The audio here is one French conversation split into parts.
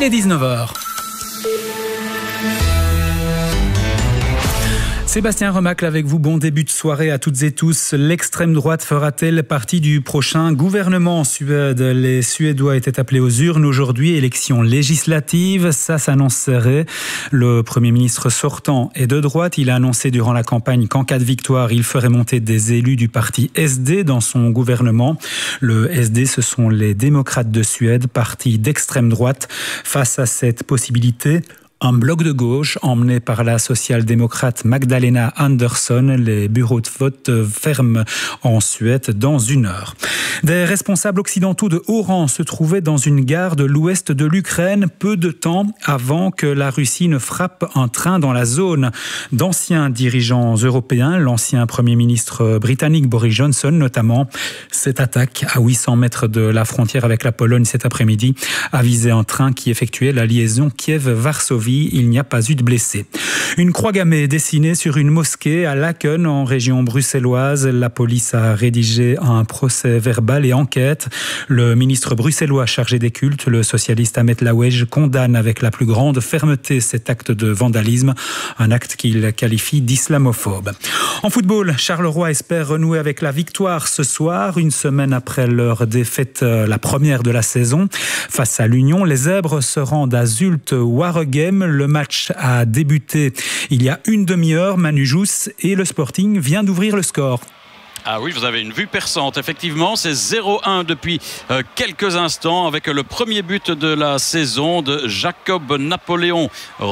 Il est 19h. Sébastien Remacle avec vous, bon début de soirée à toutes et tous. L'extrême droite fera-t-elle partie du prochain gouvernement en Suède? Les Suédois étaient appelés aux urnes aujourd'hui, élection législative, ça s'annoncerait. Le Premier ministre sortant est de droite, il a annoncé durant la campagne qu'en cas de victoire, il ferait monter des élus du parti SD dans son gouvernement. Le SD, ce sont les démocrates de Suède, parti d'extrême droite. Face à cette possibilité, un bloc de gauche emmené par la social-démocrate Magdalena Andersson. Les bureaux de vote ferment en Suède dans 1 heure. Des responsables occidentaux de haut rang se trouvaient dans une gare de l'ouest de l'Ukraine peu de temps avant que la Russie ne frappe un train dans la zone. D'anciens dirigeants européens, l'ancien Premier ministre britannique Boris Johnson notamment. Cette attaque à 800 mètres de la frontière avec la Pologne cet après-midi a visé un train qui effectuait la liaison Kiev-Varsovie. Il n'y a pas eu de blessés. Une croix gammée dessinée sur une mosquée à Laken, en région bruxelloise. La police a rédigé un procès verbal et enquête. Le ministre bruxellois chargé des cultes, le socialiste Ahmed Laouej, condamne avec la plus grande fermeté cet acte de vandalisme, un acte qu'il qualifie d'islamophobe. En football, Charleroi espère renouer avec la victoire ce soir, une semaine après leur défaite, la première de la saison. Face à l'Union, les Zèbres se rendent à Zulte-Waregem. Le match a débuté il y a une demi-heure. Manu Jousse et le Sporting vient d'ouvrir le score. Ah oui, vous avez une vue perçante. Effectivement, c'est 0-1 depuis quelques instants avec le premier but de la saison de Jacob Napoléon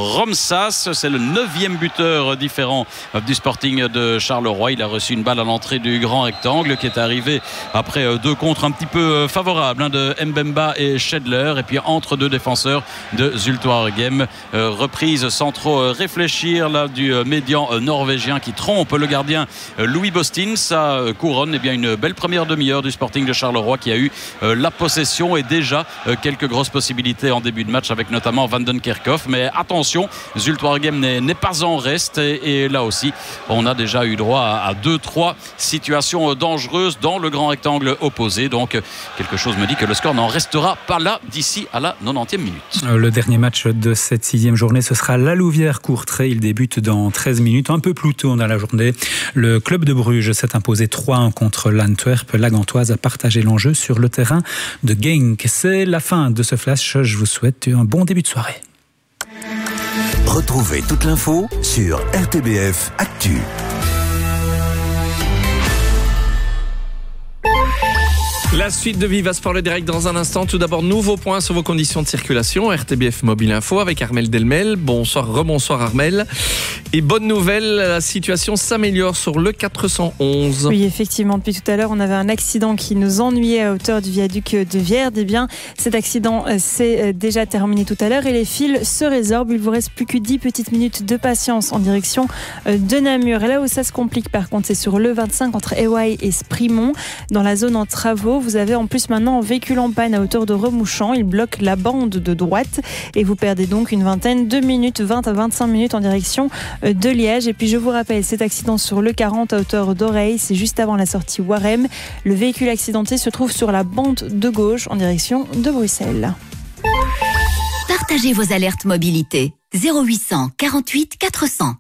Romsas. C'est le 9e buteur différent du Sporting de Charleroi. Il a reçu une balle à l'entrée du grand rectangle qui est arrivé après 2 contres un petit peu favorables de Mbemba et Schedler. Et puis entre 2 défenseurs de Zulte Waregem. Reprise sans trop réfléchir là, du médian norvégien qui trompe le gardien Louis Bostin. Ça couronne une belle première demi-heure du Sporting de Charleroi qui a eu la possession et déjà quelques grosses possibilités en début de match avec notamment Van den Kerkhoff. Mais attention, Zulte Waregem n'est pas en reste et là aussi on a déjà eu droit à 2-3 situations dangereuses dans le grand rectangle opposé. Donc quelque chose me dit que le score n'en restera pas là d'ici à la 90e minute. Le dernier match de cette 6e journée, ce sera la Louvière-Courtrai. Il débute dans 13 minutes, un peu plus tôt dans la journée. Le club de Bruges s'est imposé 3-1 contre l'Antwerp. La Gantoise a partagé l'enjeu sur le terrain de Genk. C'est la fin de ce flash. Je vous souhaite un bon début de soirée. Retrouvez toute l'info sur RTBF Actu. La suite de Viva Sport le direct dans un instant. Tout d'abord, nouveau point sur vos conditions de circulation. RTBF Mobile Info avec Armel Delmel. Bonsoir, rebonsoir Armel. Et bonne nouvelle, la situation s'améliore sur le 411. Oui, effectivement, depuis tout à l'heure, on avait un accident qui nous ennuyait à hauteur du viaduc de Vierde. Eh bien, cet accident s'est déjà terminé tout à l'heure et les fils se résorbent. Il vous reste plus que 10 petites minutes de patience en direction de Namur. Et là où ça se complique, par contre, c'est sur le 25 entre Ewaï et Sprimont, dans la zone en travaux. Vous avez en plus maintenant un véhicule en panne à hauteur de Remouchant. Il bloque la bande de droite et vous perdez donc une vingtaine de minutes, 20 à 25 minutes en direction de Liège. Et puis je vous rappelle, cet accident sur le 40 à hauteur d'Oreille, c'est juste avant la sortie Warem. Le véhicule accidenté se trouve sur la bande de gauche en direction de Bruxelles. Partagez vos alertes mobilité. 0800 48 400.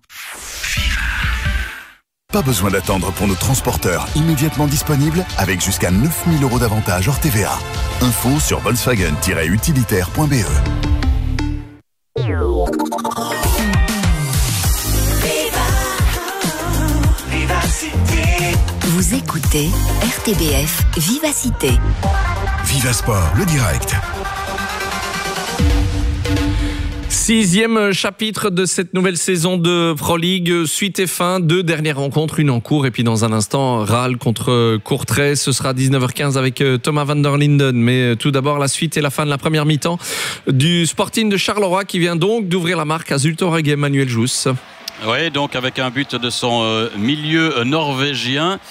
Pas besoin d'attendre pour nos transporteurs immédiatement disponibles avec jusqu'à 9 000 € d'avantage hors TVA. Info sur volkswagen-utilitaire.be. Vous écoutez RTBF Vivacité. Viva Sport, le direct. 6e chapitre de cette nouvelle saison de Pro League, suite et fin, 2 dernières rencontres, une en cours et puis dans un instant Raal contre Courtrai. Ce sera 19h15 avec Thomas van der Linden, mais tout d'abord la suite et la fin de la première mi-temps du Sporting de Charleroi qui vient donc d'ouvrir la marque à Zulte Waregem. Manuel Jousse. Oui, donc avec un but de son milieu norvégien.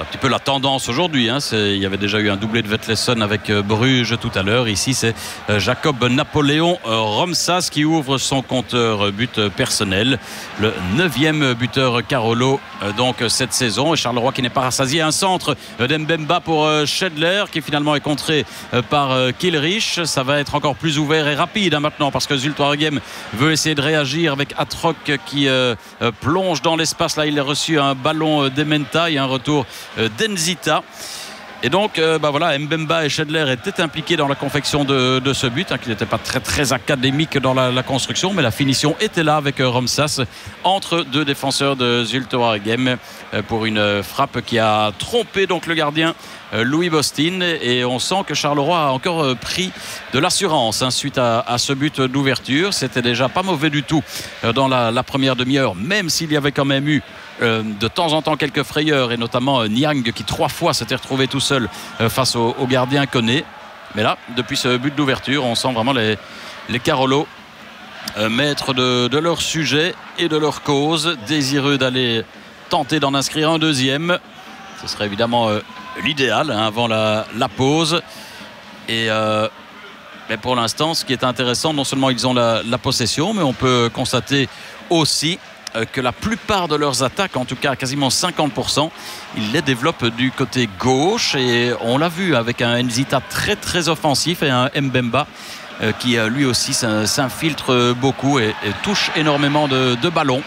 un petit peu la tendance aujourd'hui. Il y avait déjà eu un doublé de Vetlesen avec Bruges tout à l'heure. Ici, c'est Jacob Napoléon Romsas qui ouvre son compteur but personnel. Le 9e buteur Carolo donc cette saison. Et Charleroi qui n'est pas rassasié. Un centre d'Mbemba pour Schedler qui finalement est contré par Kilrich. Ça va être encore plus ouvert et rapide maintenant parce que Zulte Waregem veut essayer de réagir avec Atroc qui plonge dans l'espace. Là, il a reçu un ballon d'Ementa et un retour d'Enzita. Et donc voilà, Mbemba et Schedler étaient impliqués dans la confection de ce but, qui n'était pas très très académique dans la construction, mais la finition était là avec Romsas entre deux défenseurs de Zulte Waregem pour une frappe qui a trompé donc le gardien Louis Bostin. Et on sent que Charleroi a encore pris de l'assurance suite à ce but d'ouverture. C'était déjà pas mauvais du tout dans la première demi-heure, même s'il y avait quand même eu de temps en temps quelques frayeurs, et notamment Niang qui 3 fois s'était retrouvé tout seul face au gardien Koné. Mais là, depuis ce but d'ouverture, on sent vraiment les Carolo maîtres de leur sujet et de leur cause, désireux d'aller tenter d'en inscrire un deuxième. Ce serait évidemment l'idéal avant la pause. Et mais pour l'instant, ce qui est intéressant, non seulement ils ont la possession, mais on peut constater aussi que la plupart de leurs attaques, en tout cas quasiment 50%, ils les développent du côté gauche. Et on l'a vu avec un Enzita très très offensif et un Mbemba qui lui aussi s'infiltre beaucoup et touche énormément de ballons.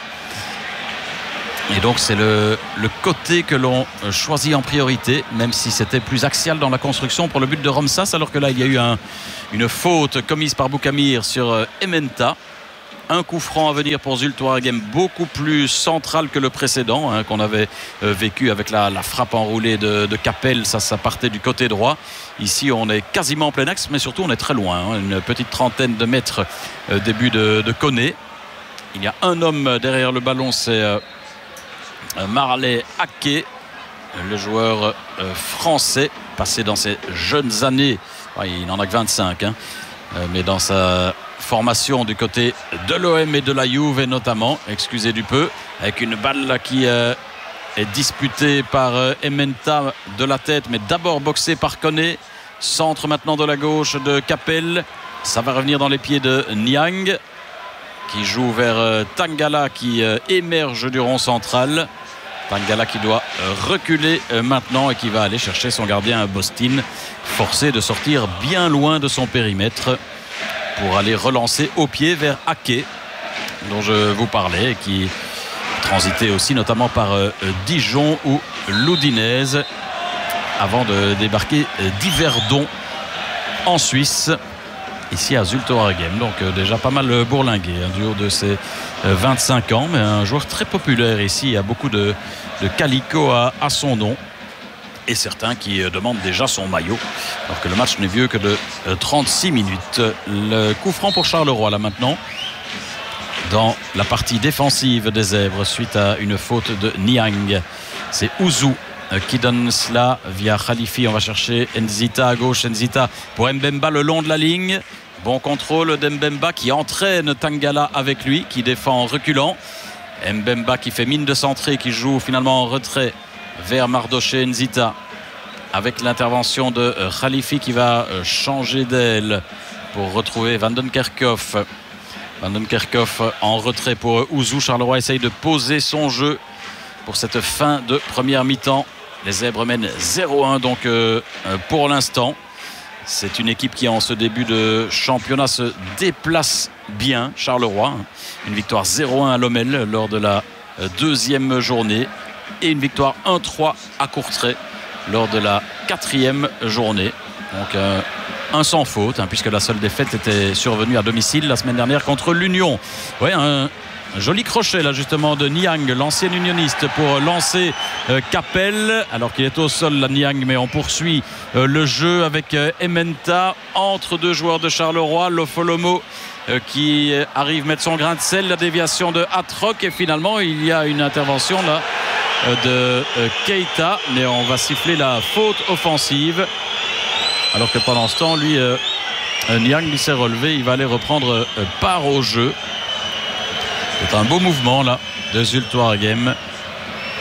Et donc c'est le côté que l'on choisit en priorité, même si c'était plus axial dans la construction pour le but de Romsas, alors que là il y a eu une faute commise par Boukamir sur Ementa. Un coup franc à venir pour Zulte Waregem, beaucoup plus central que le précédent qu'on avait vécu avec la frappe enroulée de Capel. Ça partait du côté droit. Ici on est quasiment en plein axe, mais surtout on est très loin, une petite trentaine de mètres des buts de Koné. Il y a un homme derrière le ballon, c'est Marley Ake, le joueur français, passé dans ses jeunes années, il n'en a que 25, mais dans sa formation du côté de l'OM et de la Juve notamment, excusez du peu, avec une balle là qui est disputée par Ementa de la tête, mais d'abord boxée par Koné. Centre maintenant de la gauche de Capel, ça va revenir dans les pieds de Niang qui joue vers Tangala qui émerge du rond central. Tangala qui doit reculer maintenant et qui va aller chercher son gardien Bostin, forcé de sortir bien loin de son périmètre pour aller relancer au pied vers Ake, dont je vous parlais, et qui transitait aussi notamment par Dijon ou l'Udinese avant de débarquer d'Yverdon en Suisse, ici à Zulte Waregem. Donc déjà pas mal bourlingué du haut de ses 25 ans, mais un joueur très populaire ici. Il y a beaucoup de calico à son nom, et certains qui demandent déjà son maillot, alors que le match n'est vieux que de 36 minutes. Le coup franc pour Charleroi là maintenant dans la partie défensive des Zèbres suite à une faute de Niang. C'est Ouzou qui donne cela via Khalifi. On va chercher Enzita à gauche, Enzita pour Mbemba le long de la ligne. Bon contrôle d'Mbemba qui entraîne Tangala avec lui, qui défend en reculant. Mbemba qui fait mine de centrer, qui joue finalement en retrait vers Mardoché Enzita, avec l'intervention de Khalifi qui va changer d'aile pour retrouver Van den Kerkhoff. Van den Kerkhoff en retrait pour Ouzou. Charleroi essaye de poser son jeu pour cette fin de première mi-temps. Les Zèbres mènent 0-1 donc pour l'instant. C'est une équipe qui en ce début de championnat se déplace bien, Charleroi. Une victoire 0-1 à Lommel lors de la deuxième journée, et une victoire 1-3 à Courtrai lors de la 4e journée. Donc un sans faute, puisque la seule défaite était survenue à domicile la semaine dernière contre l'Union. Ouais, un joli crochet là justement de Niang, l'ancien unioniste, pour lancer Capel alors qu'il est au sol là, Niang, mais on poursuit le jeu avec Ementa entre deux joueurs de Charleroi. Lofolomo qui arrive mettre son grain de sel, la déviation de Atroc, et finalement il y a une intervention là de Keita, mais on va siffler la faute offensive, alors que pendant ce temps lui Niang il s'est relevé, il va aller reprendre part au jeu. C'est un beau mouvement là de Zulte Waregem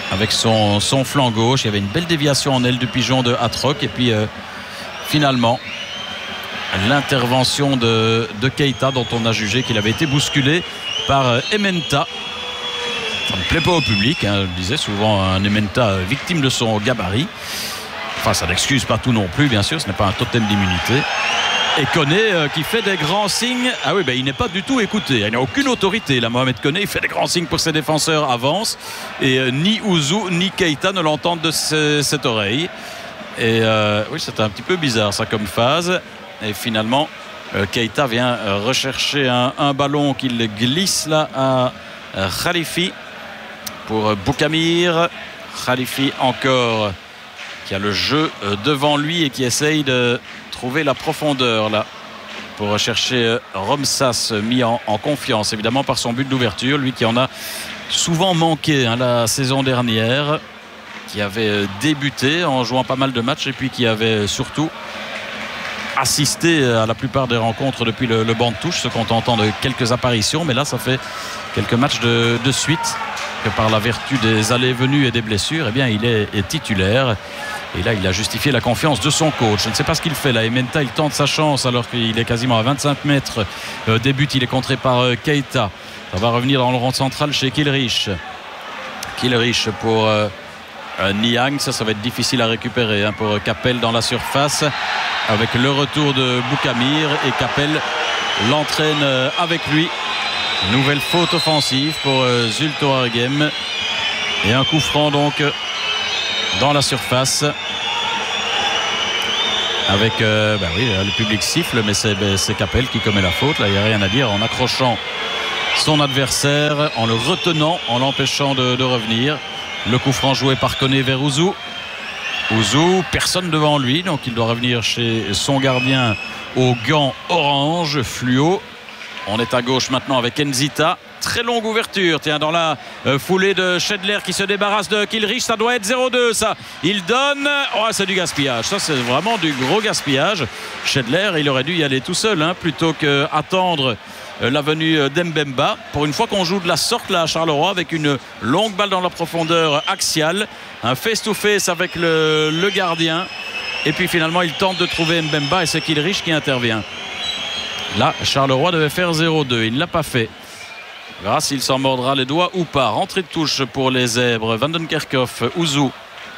avec son flanc gauche. Il y avait une belle déviation en aile du pigeon de Hatrock. Et puis finalement, l'intervention de Keita, dont on a jugé qu'il avait été bousculé par Ementa. Ça ne plaît pas au public, hein, je le disais, souvent un Ementa victime de son gabarit. Enfin, ça n'excuse pas tout non plus, bien sûr, ce n'est pas un totem d'immunité. Et Koné qui fait des grands signes. Ah oui, ben, il n'est pas du tout écouté. Il n'a aucune autorité. Là, Mohamed Koné, il fait des grands signes pour ses défenseurs avancent. Et ni Ouzou ni Keita ne l'entendent de cette oreille. Et oui, c'était un petit peu bizarre ça comme phase. Et finalement, Keita vient rechercher un ballon qu'il glisse là à Khalifi pour Boukamir. Khalifi encore qui a le jeu devant lui et qui essaye de trouver la profondeur là pour rechercher Romsas, mis en confiance évidemment par son but d'ouverture, lui qui en a souvent manqué la saison dernière, qui avait débuté en jouant pas mal de matchs et puis qui avait surtout assisté à la plupart des rencontres depuis le banc de touche, se contentant de quelques apparitions, mais là ça fait quelques matchs de suite que par la vertu des allées et venues et des blessures, eh bien il est titulaire. Et là, il a justifié la confiance de son coach. Je ne sais pas ce qu'il fait là. Ementa, il tente sa chance alors qu'il est quasiment à 25 mètres. Début, il est contré par Keita. Ça va revenir dans le rond central chez Kilrich. Kilrich pour Niang. Ça va être difficile à récupérer pour Capel dans la surface. Avec le retour de Boukamir. Et Capel l'entraîne avec lui. Nouvelle faute offensive pour Zulte Waregem. Et un coup franc donc dans la surface avec oui, le public siffle, mais c'est Capel qui commet la faute. Là il n'y a rien à dire, en accrochant son adversaire, en le retenant, en l'empêchant de revenir. Le coup franc joué par Koné vers Ouzou. Ouzou, personne devant lui, donc il doit revenir chez son gardien aux gants orange fluo. On est à gauche maintenant avec Nzita. Très longue ouverture, tiens, dans la foulée de Schedler qui se débarrasse de Kilrich. Ça doit être 0-2 ça. Il donne, oh, c'est du gaspillage, ça c'est vraiment du gros gaspillage. Schedler, il aurait dû y aller tout seul plutôt qu'attendre la venue d'Mbemba. Pour une fois qu'on joue de la sorte là à Charleroi, avec une longue balle dans la profondeur axiale, un face-to-face avec le gardien, et puis finalement il tente de trouver Mbemba et c'est Kilrich qui intervient. Là Charleroi devait faire 0-2, il ne l'a pas fait. On verra s'il s'en mordra les doigts ou pas. Rentrée de touche pour les Zèbres. Van den Kerkhoff, Ouzou,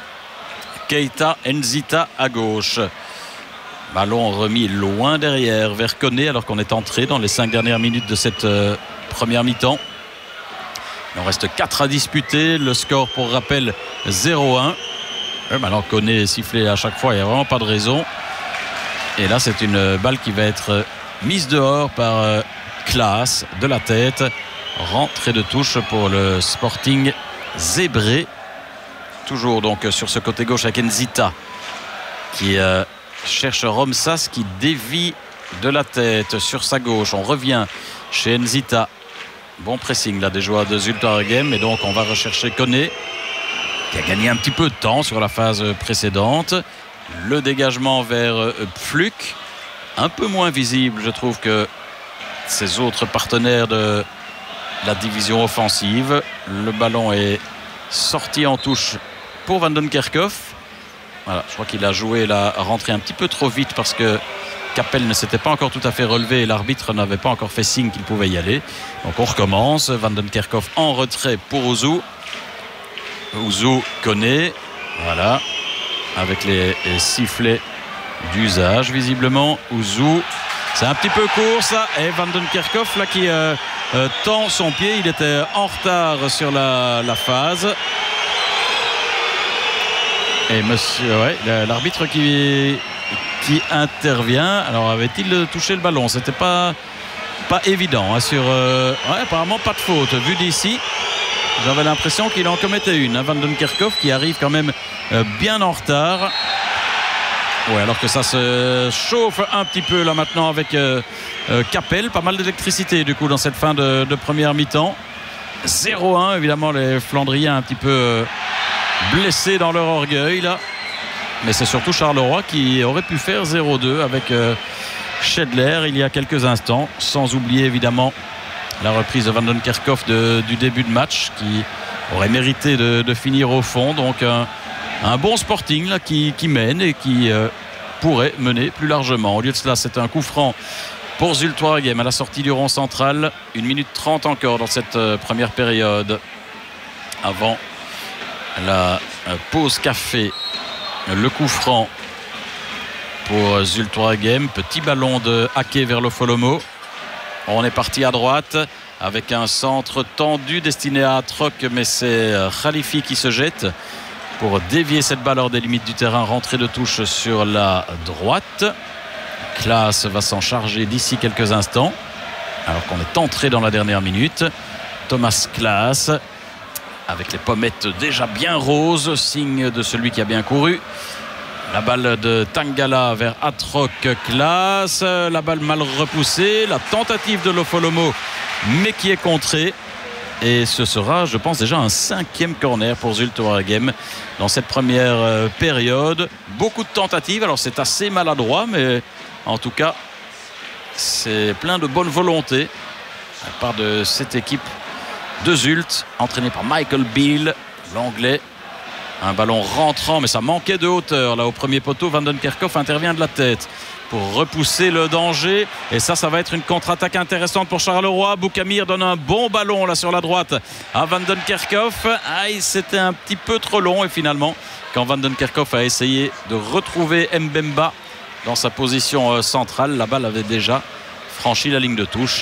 Keita, Nzita à gauche. Ballon remis loin derrière vers Koné alors qu'on est entré dans les 5 dernières minutes de cette première mi-temps. Il en reste 4 à disputer. Le score pour rappel 0-1. Maintenant Koné est sifflé à chaque fois, il n'y a vraiment pas de raison. Et là c'est une balle qui va être mise dehors par Klaas de la tête. Rentrée de touche pour le Sporting zébré. Toujours donc sur ce côté gauche avec Nzita qui cherche Romsas qui dévie de la tête sur sa gauche. On revient chez Nzita. Bon pressing là des joueurs de Zulte Waregem. Et donc on va rechercher Koné qui a gagné un petit peu de temps sur la phase précédente. Le dégagement vers Pflück, un peu moins visible je trouve que ses autres partenaires de la division offensive. Le ballon est sorti en touche pour Van den Kerkhoff. Voilà, je crois qu'il a joué la rentrée un petit peu trop vite parce que Capel ne s'était pas encore tout à fait relevé et l'arbitre n'avait pas encore fait signe qu'il pouvait y aller. Donc on recommence. Van den Kerkhoff en retrait pour Ouzou. Ouzou Koné. Voilà, avec les sifflets d'usage visiblement. Ouzou, c'est un petit peu court ça. Et Van den Kerkhoff là qui tend son pied. Il était en retard sur la phase. Et l'arbitre qui intervient. Alors avait-il touché le ballon? C'était pas évident sur apparemment pas de faute vu d'ici. J'avais l'impression qu'il en commettait une. Van den Kerkhoff qui arrive quand même bien en retard. Ouais, alors que ça se chauffe un petit peu là maintenant avec Capel. Pas mal d'électricité du coup dans cette fin de première mi-temps. 0-1, évidemment les Flandriens un petit peu blessés dans leur orgueil là. Mais c'est surtout Charleroi qui aurait pu faire 0-2 avec Schedler il y a quelques instants. Sans oublier évidemment la reprise de Van den Kerkhoff du début de match qui aurait mérité de finir au fond. Donc un bon Sporting là, qui mène et qui pourrait mener plus largement. Au lieu de cela, c'est un coup franc pour Zulte Waregem à la sortie du rond central. 1 minute 30 encore dans cette première période avant la pause café. Le coup franc pour Zulte Waregem. Petit ballon de Ake vers le Folomo. On est parti à droite avec un centre tendu destiné à Atroc, mais c'est Khalifi qui se jette pour dévier cette balle hors des limites du terrain. Rentrée de touche sur la droite. Klaas va s'en charger d'ici quelques instants, alors qu'on est entré dans la dernière minute. Thomas Klaas avec les pommettes déjà bien roses, signe de celui qui a bien couru. La balle de Tangala vers Atroc. Klaas, la balle mal repoussée, la tentative de Lofolomo mais qui est contrée, et ce sera, je pense, déjà un 5e corner pour Zulte Waregem dans cette première période. Beaucoup de tentatives, alors c'est assez maladroit, mais en tout cas c'est plein de bonne volonté à part de cette équipe de Zulte, entraînée par Michael Beale, l'anglais. Un ballon rentrant, mais ça manquait de hauteur là au premier poteau. Van den Kerkhoff intervient de la tête pour repousser le danger, et ça va être une contre-attaque intéressante pour Charleroi. Boukamir donne un bon ballon là sur la droite à Van den Kerkhoff. C'était un petit peu trop long, et finalement quand Van den Kerkhoff a essayé de retrouver Mbemba dans sa position centrale, la balle avait déjà franchi la ligne de touche,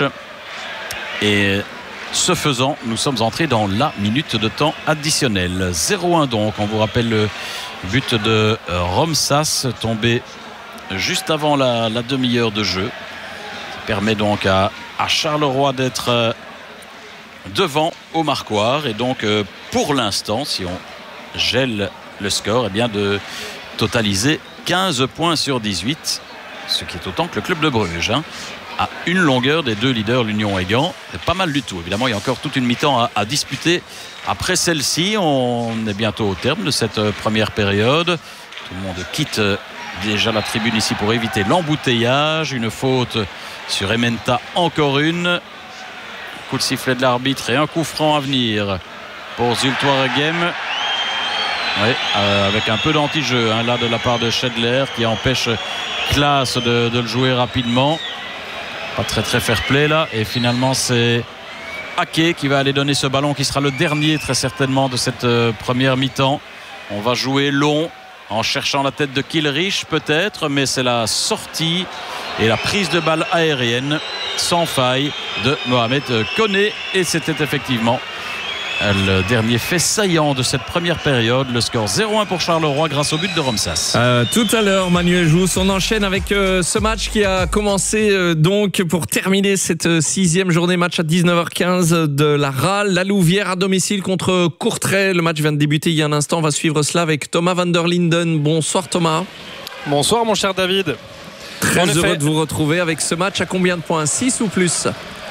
et ce faisant, nous sommes entrés dans la minute de temps additionnel. 0-1 donc. On vous rappelle le but de Romsas, tombé juste avant la demi-heure de jeu, qui permet donc à Charleroi d'être devant au marquoir, et donc pour l'instant, si on gèle le score, de totaliser 15 points sur 18, ce qui est autant que le club de Bruges, à une longueur des deux leaders, l'Union et Gand. C'est pas mal du tout. Évidemment, il y a encore toute une mi-temps à disputer. Après celle-ci, on est bientôt au terme de cette première période. Tout le monde quitte déjà la tribune ici pour éviter l'embouteillage. Une faute sur Ementa, encore une. Coup de sifflet de l'arbitre et un coup franc à venir pour Zulte Waregem. Oui, avec un peu d'anti-jeu là de la part de Schedler, qui empêche Klaas de le jouer rapidement. Pas très fair-play là, et finalement c'est Ake qui va aller donner ce ballon, qui sera le dernier très certainement de cette première mi-temps. On va jouer long en cherchant la tête de Kilrich peut-être, mais c'est la sortie et la prise de balle aérienne sans faille de Mohamed Koné, et c'était effectivement le dernier fait saillant de cette première période. Le score 0-1 pour Charleroi grâce au but de Romsas. Tout à l'heure, Manuel Jousse, on enchaîne avec ce match qui a commencé donc pour terminer cette 6e journée, match à 19h15 de la RAL. La Louvière à domicile contre Courtrai. Le match vient de débuter il y a un instant. On va suivre cela avec Thomas van der Linden. Bonsoir Thomas. Bonsoir mon cher David. Très heureux de vous retrouver avec ce match. À combien de points? 6 ou plus?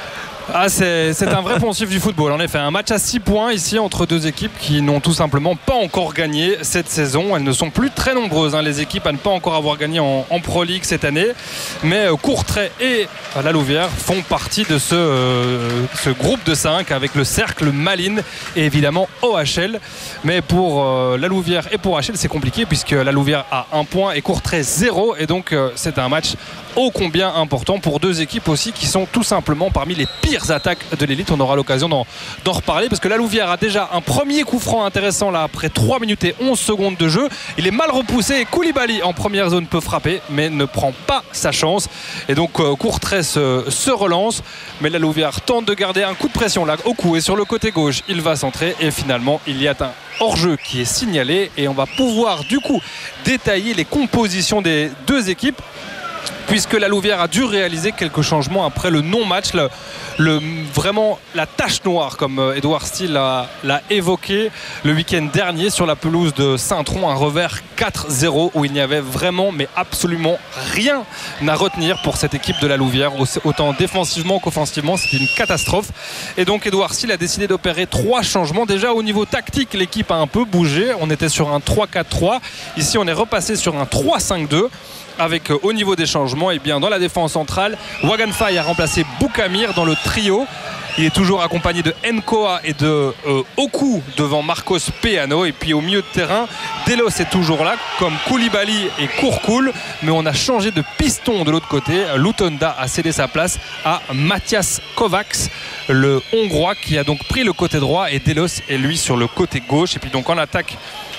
C'est un vrai poncif du football. En effet, un match à 6 points ici entre deux équipes qui n'ont tout simplement pas encore gagné cette saison. Elles ne sont plus très nombreuses, les équipes à ne pas encore avoir gagné en Pro League cette année. Mais Courtrai et la Louvière font partie de ce groupe de 5 avec le cercle Malines et évidemment OHL. Mais pour la Louvière et pour OHL, c'est compliqué puisque la Louvière a 1 point et Courtrai 0. Et donc c'est un match ô combien important pour deux équipes aussi qui sont tout simplement parmi les pires attaques de l'élite. On aura l'occasion d'en reparler parce que la Louvière a déjà un premier coup franc intéressant là après 3 minutes et 11 secondes de jeu. Il est mal repoussé et Koulibaly en première zone peut frapper mais ne prend pas sa chance, et donc Courtrai se relance, mais la Louvière tente de garder un coup de pression là au cou, et sur le côté gauche il va centrer, et finalement il y a un hors-jeu qui est signalé, et on va pouvoir du coup détailler les compositions des deux équipes, puisque la Louvière a dû réaliser quelques changements après le non-match, vraiment la tache noire comme Edouard Steele l'a évoqué le week-end dernier sur la pelouse de Saint-Tron, un revers 4-0 où il n'y avait vraiment mais absolument rien à retenir pour cette équipe de la Louvière, autant défensivement qu'offensivement. C'était une catastrophe, et donc Edouard Steele a décidé d'opérer 3 changements. Déjà au niveau tactique, l'équipe a un peu bougé, on était sur un 3-4-3, ici on est repassé sur un 3-5-2 avec au niveau des changements, et bien dans la défense centrale, Wagenfay a remplacé Boukamir dans le trio, Il est toujours accompagné de Nkoa et de Oku devant Marcos Peano. Et puis au milieu de terrain, Delos est toujours là, comme Koulibaly et Kourkoul. Mais on a changé de piston de l'autre côté. Lutonda a cédé sa place à Matthias Kovacs, le Hongrois, qui a donc pris le côté droit, et Delos est lui sur le côté gauche. Et puis donc en attaque,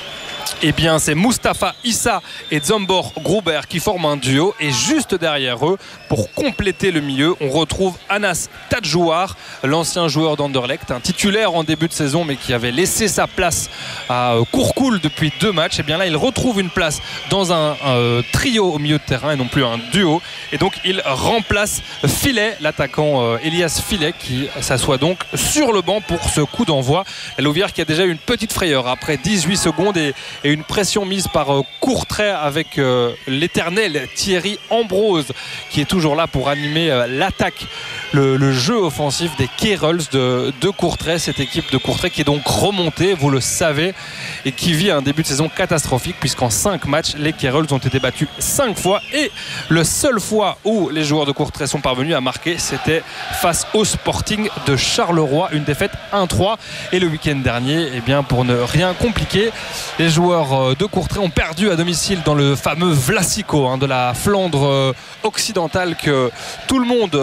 eh bien, c'est Mustapha Issa et Zsombor Gruber qui forment un duo. Et juste derrière eux, pour compléter le milieu, on retrouve Anas Tadjouar, l'ancien joueur d'Anderlecht, un titulaire en début de saison, mais qui avait laissé sa place à Kourkoul depuis 2 matchs. Et bien là, il retrouve une place dans un trio au milieu de terrain et non plus un duo. Et donc, il remplace Filet, l'attaquant Elias Filet, qui s'assoit donc sur le banc pour ce coup d'envoi. La Louvière qui a déjà eu une petite frayeur après 18 secondes et une pression mise par Courtrai avec l'éternel Thierry Ambrose, qui est toujours là pour animer l'attaque, le jeu offensif des Kerels de Courtrai. Cette équipe de Courtrai qui est donc remontée, vous le savez, et qui vit un début de saison catastrophique, puisqu'en 5 matchs, les Kerels ont été battus 5 fois, et le seul fois où les joueurs de Courtrai sont parvenus à marquer, c'était face au Sporting de Charleroi, une défaite 1-3. Et le week-end dernier, eh bien, pour ne rien compliquer, les joueurs de Courtrai ont perdu à domicile dans le fameux Vlasico de la Flandre occidentale, que tout le monde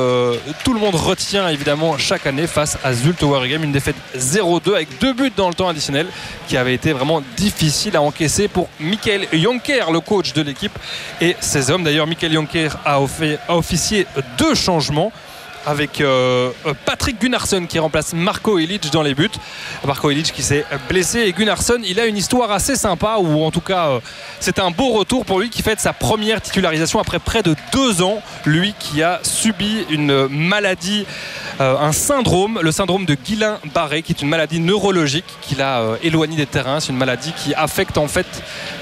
retient évidemment chaque année face à Zulte Waregem. Une défaite 0-2 avec 2 buts dans le temps additionnel, qui avait été vraiment difficile à encaisser pour Michael Jonker, le coach de l'équipe, et ses hommes. D'ailleurs, Michael Jonker a officié 2 changements, avec Patrick Gunnarsson qui remplace Marco Ilic dans les buts. Marco Ilic qui s'est blessé, et Gunnarsson, il a une histoire assez sympa, ou en tout cas c'est un beau retour pour lui, qui fête sa première titularisation après près de 2 ans. Lui qui a subi une maladie, un syndrome, le syndrome de Guillain-Barré, qui est une maladie neurologique qui l'a éloigné des terrains. C'est une maladie qui affecte en fait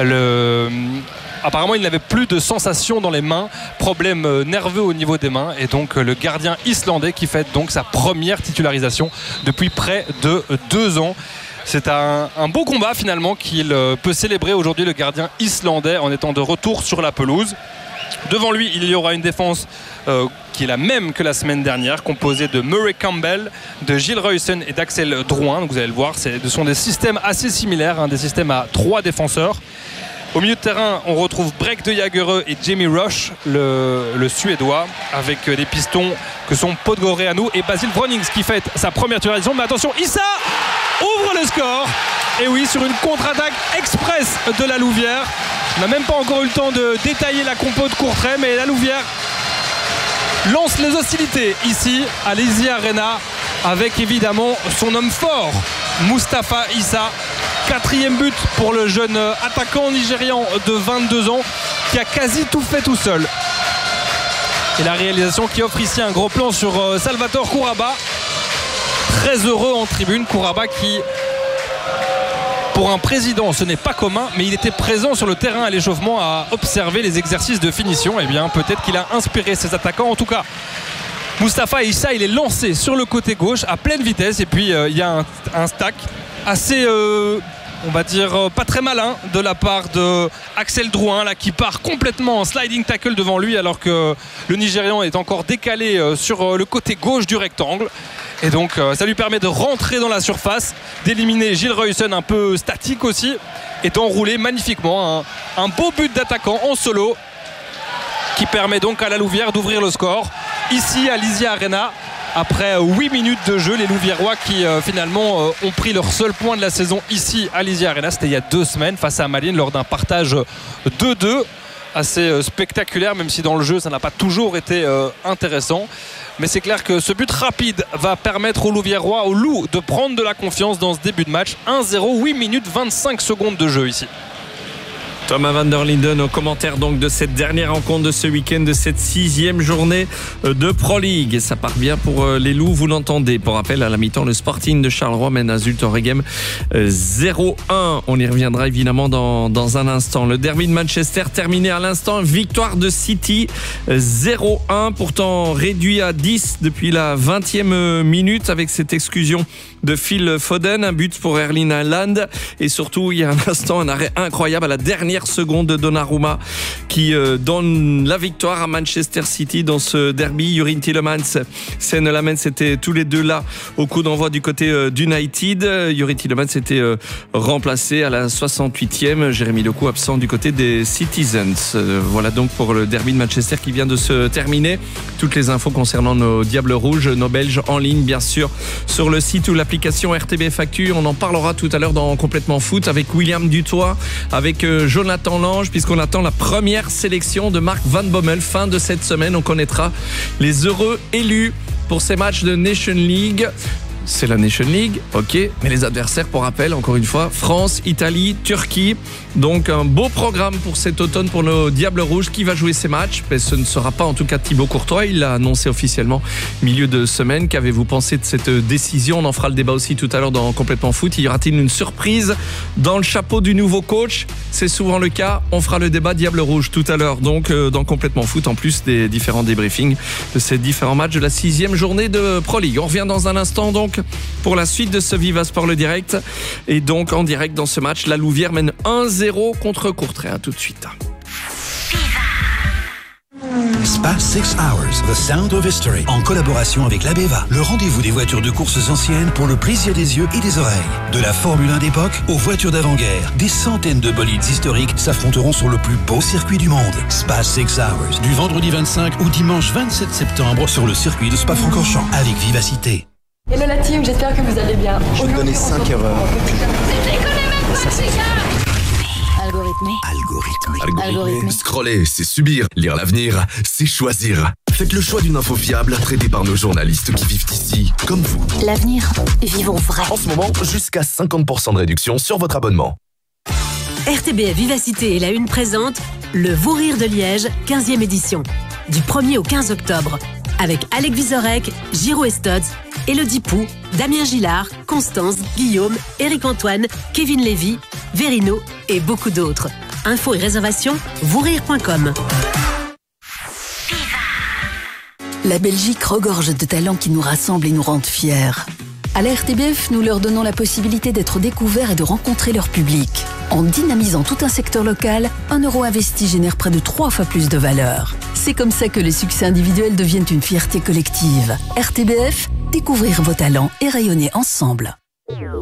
apparemment, il n'avait plus de sensations dans les mains, problème nerveux au niveau des mains, et donc le gardien islandais qui fête donc sa première titularisation depuis près de 2 ans. C'est un beau combat finalement qu'il peut célébrer aujourd'hui, le gardien islandais, en étant de retour sur la pelouse. Devant lui, il y aura une défense qui est la même que la semaine dernière, composée de Murray Campbell, de Gilles Ruyssen et d'Axel Drouin. Donc vous allez le voir, ce sont des systèmes assez similaires, des systèmes à 3 défenseurs. Au milieu de terrain, on retrouve Breck de Jagereux et Jamie Rush, le Suédois, avec des pistons que sont Podgoreanu et Basil Vronings, qui fête sa première titularisation. Mais attention, Issa ouvre le score. Et oui, sur une contre-attaque express de la Louvière. On n'a même pas encore eu le temps de détailler la compo de Courtrai, mais la Louvière lance les hostilités ici à l'Easy Arena, avec évidemment son homme fort, Mustapha Issa. 4e but pour le jeune attaquant nigérian de 22 ans, qui a quasi tout fait tout seul. Et la réalisation qui offre ici un gros plan sur Salvatore Kouraba, très heureux en tribune. Kouraba qui, pour un président, ce n'est pas commun, mais il était présent sur le terrain à l'échauffement à observer les exercices de finition. Et bien peut-être qu'il a inspiré ses attaquants. En tout cas, Mustapha Issa, il est lancé sur le côté gauche à pleine vitesse, et puis il y a un stack assez on va dire pas très malin de la part de Axel Drouin, là, qui part complètement en sliding tackle devant lui, alors que le Nigérian est encore décalé sur le côté gauche du rectangle. Et donc ça lui permet de rentrer dans la surface, d'éliminer Gilles Ruyssen, un peu statique aussi, et d'enrouler magnifiquement un beau but d'attaquant en solo, qui permet donc à la Louvière d'ouvrir le score ici à l'Easy Arena. Après 8 minutes de jeu, les Louviérois qui finalement ont pris leur seul point de la saison ici à l'Easy Arena, c'était il y a 2 semaines face à Malines, lors d'un partage 2-2 assez spectaculaire, même si dans le jeu ça n'a pas toujours été intéressant. Mais c'est clair que ce but rapide va permettre aux Louviérois, aux Loups, de prendre de la confiance dans ce début de match. 1-0, 8 minutes 25 secondes de jeu ici. Thomas van der Linden au commentaire donc de cette dernière rencontre de ce week-end, de cette 6e journée de Pro League. Et ça part bien pour les Loups, vous l'entendez. Pour rappel, à la mi-temps, le Sporting de Charleroi mène à Zulte Waregem 0-1. On y reviendra évidemment dans un instant. Le derby de Manchester terminé à l'instant, victoire de City 0-1, pourtant réduit à 10 depuis la 20e minute, avec cette exclusion de Phil Foden, un but pour Erling Haaland, et surtout il y a un instant un arrêt incroyable à la dernière dernière seconde de Donnarumma qui donne la victoire à Manchester City dans ce derby. Jurien Tielemans, Sen Lamens étaient tous les deux là au coup d'envoi du côté d'United. Jurien Tielemans était remplacé à la 68e. Jérémy Doku absent du côté des Citizens. Voilà donc pour le derby de Manchester qui vient de se terminer. Toutes les infos concernant nos Diables Rouges, nos Belges en ligne bien sûr sur le site ou l'application RTBF Actu. On en parlera tout à l'heure dans Complètement Foot avec William Dutoit, avec Jonathan Lange, puisqu'on attend la première sélection de Mark Van Bommel. Fin de cette semaine, on connaîtra les heureux élus pour ces matchs de Nation League. C'est la Nation League, ok, mais les adversaires, pour rappel, encore une fois, France, Italie, Turquie. Donc un beau programme pour cet automne pour nos Diables Rouges. Qui va jouer ces matchs? Mais ce ne sera pas en tout cas Thibaut Courtois, il l'a annoncé officiellement milieu de semaine. Qu'avez-vous pensé de cette décision? On en fera le débat aussi tout à l'heure dans Complètement Foot. Y aura-t-il une surprise dans le chapeau du nouveau coach? C'est souvent le cas. On fera le débat Diables Rouges tout à l'heure, donc dans Complètement Foot, en plus des différents débriefings de ces différents matchs de la 6e journée de Pro League. On revient dans un instant donc pour la suite de ce Viva Sport le direct. Et donc en direct dans ce match, la Louvière mène 1-0 contre Courtrai. Tout de suite. Spa 6 Hours, The Sound of History, en collaboration avec l'Abeva, le rendez-vous des voitures de courses anciennes pour le plaisir des yeux et des oreilles. De la Formule 1 d'époque aux voitures d'avant-guerre, des centaines de bolides historiques s'affronteront sur le plus beau circuit du monde. Spa 6 Hours, du vendredi 25 au dimanche 27 septembre sur le circuit de Spa-Francorchamps avec Vivacité. Hello la team, j'espère que vous allez bien. Je vais donner 5 erreurs. Algorithmé. Scroller, c'est subir. Lire l'avenir, c'est choisir. Faites le choix d'une info fiable, traitée par nos journalistes qui vivent ici, comme vous. L'avenir, vivons vrai. En ce moment, jusqu'à 50% de réduction sur votre abonnement. RTBF Vivacité et la Une présente le Vous Rire de Liège, 15e édition. Du 1er au 15 octobre. Avec Alec Vizorek, Giro Estods, Elodie Pou, Damien Gillard, Constance, Guillaume, Éric-Antoine, Kevin Lévy, Verino et beaucoup d'autres. Infos et réservations, vousrire.com. La Belgique regorge de talents qui nous rassemblent et nous rendent fiers. À la RTBF, nous leur donnons la possibilité d'être découverts et de rencontrer leur public. En dynamisant tout un secteur local, 1 euro investi génère près de 3 fois plus de valeur. C'est comme ça que les succès individuels deviennent une fierté collective. RTBF, découvrir vos talents et rayonner ensemble.